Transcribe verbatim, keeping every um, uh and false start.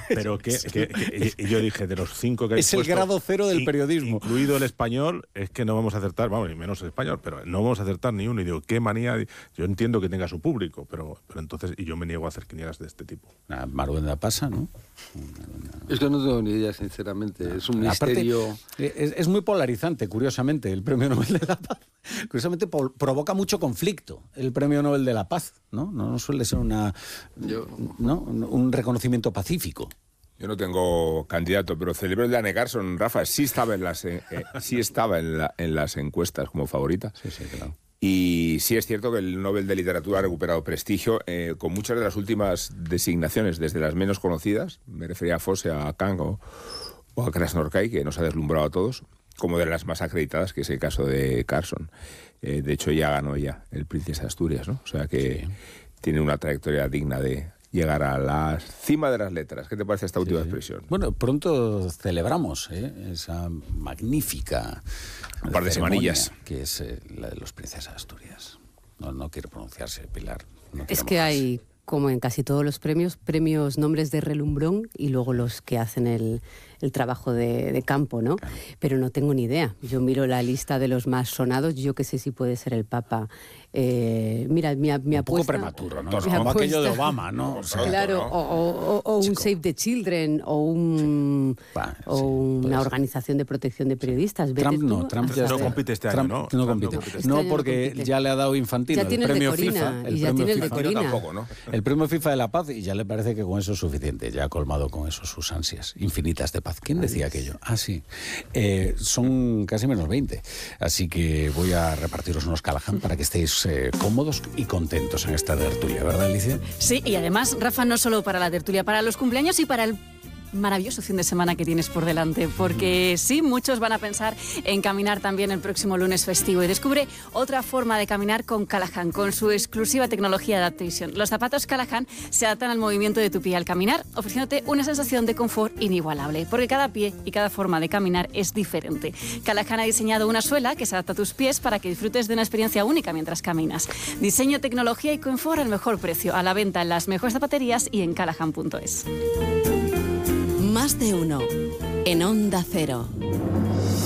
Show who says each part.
Speaker 1: pero que, que, que y yo dije, de los cinco que hay
Speaker 2: es el
Speaker 1: puesto,
Speaker 2: grado cero del periodismo.
Speaker 1: Incluido el español, es que no vamos a acertar, vamos, y menos el español, pero no vamos a acertar ni uno. Y digo, qué manía. Yo entiendo que tenga su público, pero, pero entonces, y yo me niego a hacer quinielas de este tipo.
Speaker 2: Una Maruenda pasa, ¿no?
Speaker 3: Es que no tengo ni idea, sinceramente. No. Es un
Speaker 2: Aparte,
Speaker 3: misterio.
Speaker 2: Es, es muy polarizante, curiosamente, el Premio Nobel de la Paz. Curiosamente po- provoca mucho conflicto el Premio Nobel de la Paz, ¿no? No, no suele ser una, Yo... ¿no? un reconocimiento pacífico.
Speaker 4: Yo no tengo candidato, pero celebro el de Anne Garson, Rafa. Sí estaba en las, eh, sí estaba en, la, en las encuestas como favorita.
Speaker 2: Sí, sí, claro.
Speaker 4: Y sí es cierto que el Nobel de Literatura ha recuperado prestigio eh, con muchas de las últimas designaciones, desde las menos conocidas, me refería a Fosse, a Kang o, o a Krasnorkai, que nos ha deslumbrado a todos, como de las más acreditadas, que es el caso de Carson. Eh, de hecho, ya ganó ya el Princesa de Asturias, ¿no? O sea que sí. Tiene una trayectoria digna de llegar a la cima de las letras. ¿Qué te parece esta última sí. expresión?
Speaker 2: Bueno, pronto celebramos ¿eh? esa magnífica
Speaker 4: un par de semanillas
Speaker 2: que es eh, la de los Princesas de Asturias. No, no quiero pronunciarse, Pilar. No
Speaker 5: es que mojarse. Hay, como en casi todos los premios, premios nombres de relumbrón y luego los que hacen el, el trabajo de, de campo, ¿no? Claro. Pero no tengo ni idea. Yo miro la lista de los más sonados, yo que sé si puede ser el Papa. Eh, mira, mi, mi
Speaker 2: un
Speaker 5: apuesta...
Speaker 2: poco prematuro, ¿no?
Speaker 5: Como
Speaker 2: apuesta, aquello de Obama, ¿no? O sea,
Speaker 5: claro,
Speaker 2: ¿no?
Speaker 5: O, o, o un Chico. Save the Children, o, un, sí. bah, o sí, una organización de protección de periodistas.
Speaker 2: Trump no, Trump ya
Speaker 1: no compite este
Speaker 2: Trump
Speaker 1: año, ¿no?
Speaker 2: No compite, no, compite. no porque no compite. Ya le ha dado Infantino
Speaker 5: ya
Speaker 2: el premio
Speaker 5: el
Speaker 2: FIFA.
Speaker 5: El y ya tiene el de Corina.
Speaker 4: Tampoco, ¿no?
Speaker 2: El premio FIFA de la Paz, y ya le parece que con eso es suficiente, ya ha colmado con eso sus ansias infinitas de paz. ¿Quién decía aquello? Ah, sí. Eh, son casi menos veinte, así que voy a repartiros unos Callahan para que estéis eh, cómodos y contentos en esta tertulia, ¿verdad, Alicia?
Speaker 6: Sí, y además, Rafa, no solo para la tertulia, para los cumpleaños y para el maravilloso fin de semana que tienes por delante, porque sí, muchos van a pensar en caminar también el próximo lunes festivo y descubre otra forma de caminar con Callahan, con su exclusiva tecnología Adaptation. Los zapatos Callahan se adaptan al movimiento de tu pie al caminar, ofreciéndote una sensación de confort inigualable, porque cada pie y cada forma de caminar es diferente. Callahan ha diseñado una suela que se adapta a tus pies para que disfrutes de una experiencia única mientras caminas. Diseño, tecnología y confort al mejor precio, a la venta en las mejores zapaterías y en callahan punto es.
Speaker 7: Más de uno en Onda Cero.